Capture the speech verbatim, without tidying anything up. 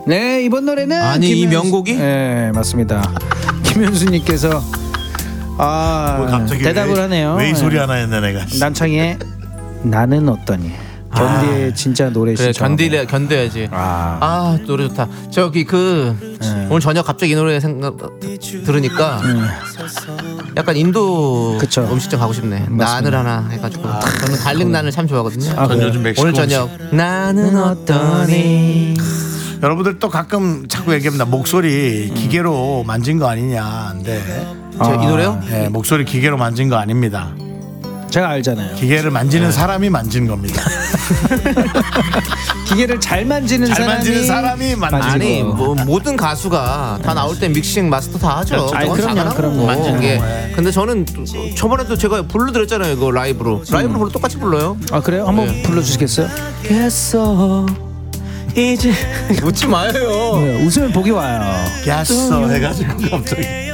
네, 이번 노래는 아니, 이 김현수- 명곡이? 네, 맞습니다. 김현수님께서 아 뭐 갑자기 대답을 왜, 하네요. 왜 이 소리 네. 하나 했네 내가. 남창희의 나는 어떠니. 견디의 진짜 노래 그래, 신청. 견디래 견뎌야지. 아, 아 노래 좋다. 저기 그 네. 오늘 저녁 갑자기 이 노래 생각 들으니까 약간 인도 그쵸. 음식점 가고 싶네. 난을 하나 해가지고 저는 달링 난을 참 좋아하거든요. 아, 전 그래요? 요즘 멕시코 오늘 저녁 나는 어떠니. 여러분들 또 가끔 자꾸 얘기합니다. 목소리 기계로 만진 거 아니냐. 네. 제, 이 노래요? 네, 목소리 기계로 만진 거 아닙니다. 제가 알잖아요. 기계를 만지는 사람이 만진 겁니다. 기계를 잘 만지는 잘 사람이 만지는 사람이 만진 아니 거. 뭐 모든 가수가 다 나올 때 믹싱 마스터 다 하죠. 아니, 그건 그럼요, 당연한 그럼요. 거고. 만지는 예. 거에. 근데 저는 저번에도 제가 불러드렸잖아요. 이거 라이브로. 라이브로 불러 똑같이 불러요. 아, 그래요? 한번 네. 불러주시겠어요? 겠어 이제 웃지 마요. 네, 웃으면 복이 와요. gas어 해가지고 갑자기.